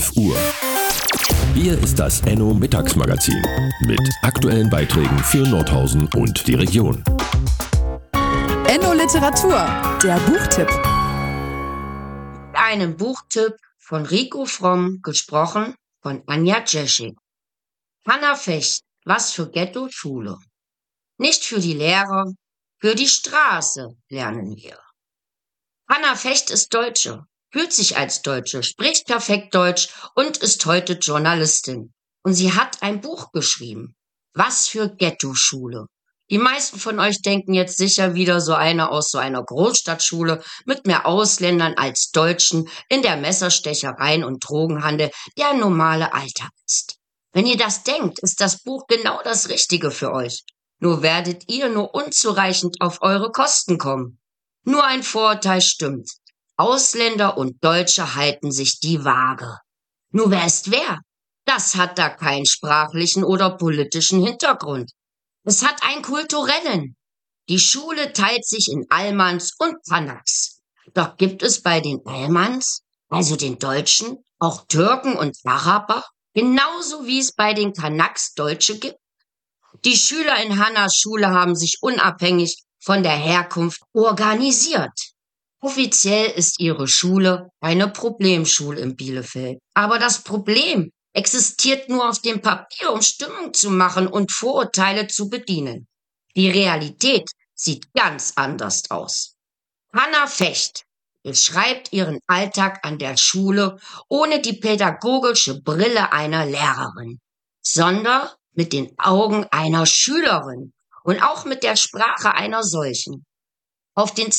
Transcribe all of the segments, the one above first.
11 Uhr. Hier ist das Enno Mittagsmagazin mit aktuellen Beiträgen für Nordhausen und die Region. Enno Literatur, der Buchtipp. Einen Buchtipp von Rico Fromm, gesprochen von Anja Jeschik. Hanna Fecht, was für Ghetto-Schule. Nicht für die Lehrer, für die Straße lernen wir. Hanna Fecht ist Deutsche, fühlt sich als Deutsche, spricht perfekt Deutsch und ist heute Journalistin. Und sie hat ein Buch geschrieben. Was für Ghetto-Schule. Die meisten von euch denken jetzt sicher wieder so einer aus so einer Großstadtschule mit mehr Ausländern als Deutschen in der Messerstechereien und Drogenhandel der normale Alltag ist. Wenn ihr das denkt, ist das Buch genau das Richtige für euch. Nur werdet ihr nur unzureichend auf eure Kosten kommen. Nur ein Vorurteil stimmt. Ausländer und Deutsche halten sich die Waage. Nur wer ist wer? Das hat da keinen sprachlichen oder politischen Hintergrund. Es hat einen kulturellen. Die Schule teilt sich in Almans und Kanaks. Doch gibt es bei den Almans, also den Deutschen, auch Türken und Araber, genauso wie es bei den Kanaks Deutsche gibt? Die Schüler in Hannas Schule haben sich unabhängig von der Herkunft organisiert. Offiziell ist ihre Schule eine Problemschule in Bielefeld. Aber das Problem existiert nur auf dem Papier, um Stimmung zu machen und Vorurteile zu bedienen. Die Realität sieht ganz anders aus. Hanna Fecht beschreibt ihren Alltag an der Schule ohne die pädagogische Brille einer Lehrerin, sondern mit den Augen einer Schülerin und auch mit der Sprache einer solchen. Auf den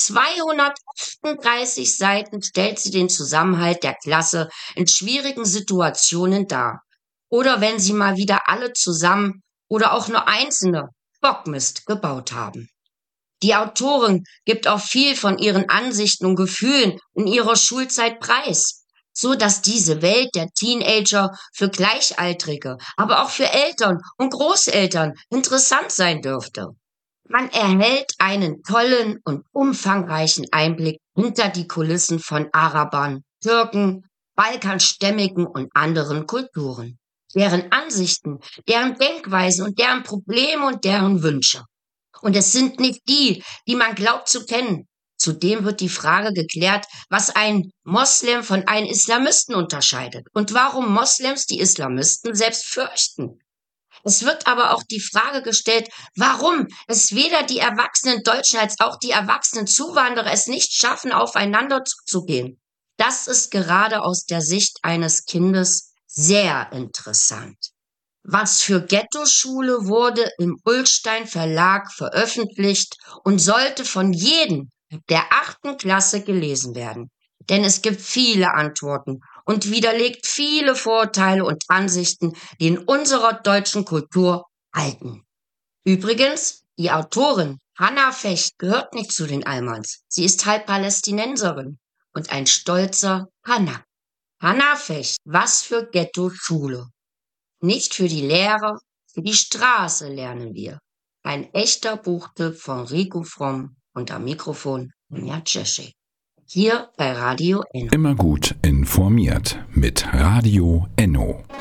238 Seiten stellt sie den Zusammenhalt der Klasse in schwierigen Situationen dar. Oder wenn sie mal wieder alle zusammen oder auch nur Einzelne Bockmist gebaut haben. Die Autorin gibt auch viel von ihren Ansichten und Gefühlen in ihrer Schulzeit preis, so dass diese Welt der Teenager für Gleichaltrige, aber auch für Eltern und Großeltern interessant sein dürfte. Man erhält einen tollen und umfangreichen Einblick hinter die Kulissen von Arabern, Türken, Balkanstämmigen und anderen Kulturen, deren Ansichten, deren Denkweisen und deren Probleme und deren Wünsche. Und es sind nicht die, die man glaubt zu kennen. Zudem wird die Frage geklärt, was einen Moslem von einem Islamisten unterscheidet und warum Moslems die Islamisten selbst fürchten. Es wird aber auch die Frage gestellt, warum es weder die erwachsenen Deutschen als auch die erwachsenen Zuwanderer es nicht schaffen, aufeinander zuzugehen. Das ist gerade aus der Sicht eines Kindes sehr interessant. Was für Ghetto-Schule wurde im Ullstein Verlag veröffentlicht und sollte von jedem der 8. Klasse gelesen werden. Denn es gibt viele Antworten und widerlegt viele Vorurteile und Ansichten, die in unserer deutschen Kultur halten. Übrigens, die Autorin Hanna Fecht gehört nicht zu den Almans. Sie ist halb Palästinenserin und ein stolzer Kanak. Hanna Fecht, was für Ghetto-Schule. Nicht für die Lehrer, für die Straße lernen wir. Ein echter Buchtipp von Rico Fromm und am Mikrofon Anja Jeschik. Hier bei Radio Enno. Immer gut informiert mit Radio Enno.